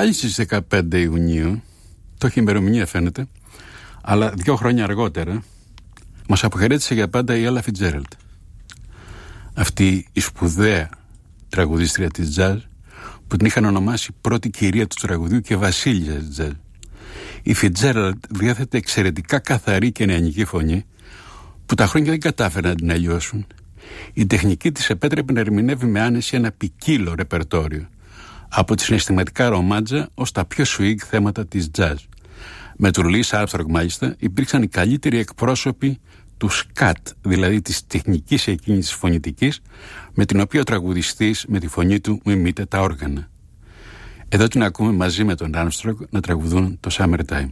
πάλι στις 15 Ιουνίου, το έχει ημερομηνία φαίνεται, αλλά 2 χρόνια αργότερα, μας αποχαιρέτησε για πάντα η Ella Fitzgerald. Αυτή η σπουδαία τραγουδίστρια της jazz, που την είχαν ονομάσει πρώτη κυρία του τραγουδιού και βασίλισσα της jazz. Η Fitzgerald διάθετε εξαιρετικά καθαρή και νεανική φωνή, που τα χρόνια δεν κατάφεραν να την αλλοιώσουν. Η τεχνική της επέτρεπε να ερμηνεύει με άνεση ένα ποικίλο ρεπερτόριο, από τη συναισθηματικά ρομάντζα ως τα πιο swing θέματα της jazz. Με του Louis Armstrong μάλιστα υπήρξαν οι καλύτεροι εκπρόσωποι του σκατ, δηλαδή της τεχνικής εκείνης της φωνητικής, με την οποία ο τραγουδιστής με τη φωνή του μιμείται τα όργανα. Εδώ την ακούμε μαζί με τον Armstrong να τραγουδούν το Summertime.